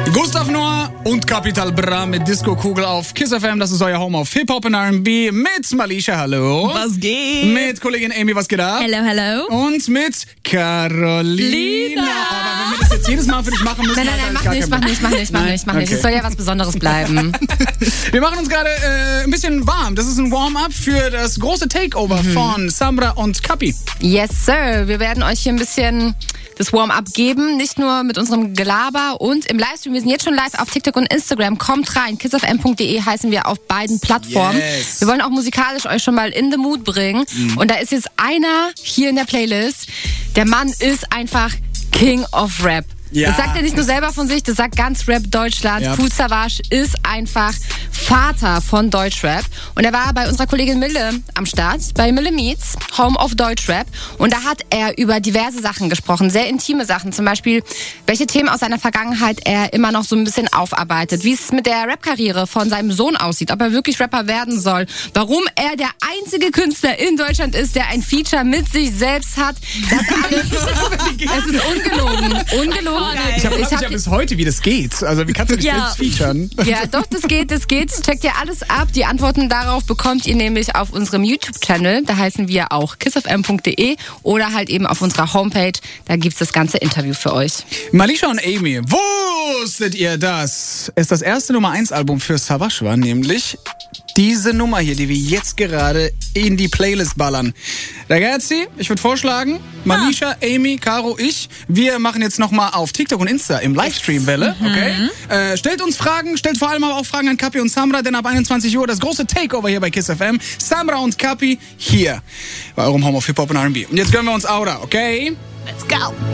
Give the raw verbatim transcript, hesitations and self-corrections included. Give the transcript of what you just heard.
Gustav Noah und Capital Bra mit Disco-Kugel auf Kiss F M. Das ist euer Home auf Hip-Hop und R and B mit Malisha, hallo. Was geht? Mit Kollegin Amy, was geht ab? Hello, hello. Und mit Carolina. Lina. Aber wenn wir das jetzt jedes Mal für dich machen müssen... Nein, nein, nein, mach nicht, mach nicht, mach nicht, mach nicht, mach nicht. Okay. Es soll ja was Besonderes bleiben. Wir machen uns gerade äh, ein bisschen warm. Das ist ein Warm-up für das große Takeover mhm. von Samra und Kapi. Yes, sir. Wir werden euch hier ein bisschen das Warm-up geben. Nicht nur mit unserem Gelaber und im Livestream. Wir sind jetzt schon live auf TikTok und Instagram. Kommt rein. kiss f m punkt d e heißen wir auf beiden Plattformen. Yes. Wir wollen auch musikalisch euch schon mal in the mood bringen. Mhm. Und da ist jetzt einer hier in der Playlist. Der Mann ist einfach King of Rap. Ja. Das sagt er nicht nur selber von sich, das sagt ganz Rap Deutschland. Ja. Kool Savas ist einfach Vater von Deutschrap. Und er war bei unserer Kollegin Mille am Start, bei Mille Meets, Home of Deutschrap. Und da hat er über diverse Sachen gesprochen, sehr intime Sachen. Zum Beispiel, welche Themen aus seiner Vergangenheit er immer noch so ein bisschen aufarbeitet. Wie es mit der Rap-Karriere von seinem Sohn aussieht, ob er wirklich Rapper werden soll. Warum er der einzige Künstler in Deutschland ist, der ein Feature mit sich selbst hat. Das alles, es ist ungelogen, ungelogen. Ich habe Ich ja hab bis heute, wie das geht. Also wie kannst du dich Ja. selbst featuren? Ja, doch, das geht, das geht. Checkt ihr alles ab. Die Antworten darauf bekommt ihr nämlich auf unserem YouTube-Channel. Da heißen wir auch kiss f m punkt d e oder halt eben auf unserer Homepage. Da gibt's das ganze Interview für euch. Malisha und Amy, wusstet ihr das? Es das erste Nummer eins Album für Savas war, nämlich diese Nummer hier, die wir jetzt gerade in die Playlist ballern. Ragazzi, ich würde vorschlagen, Malisha, Amy, Caro, ich, wir machen jetzt nochmal auf TikTok und Insta im Livestream Welle, okay? Mhm. Äh, stellt uns Fragen, stellt vor allem aber auch Fragen an Kapi und Samra, denn ab einundzwanzig Uhr das große Takeover hier bei Kiss F M. Samra und Kapi hier bei eurem Home of Hip Hop und R and B. Und jetzt gönnen wir uns Aura, okay? Let's go!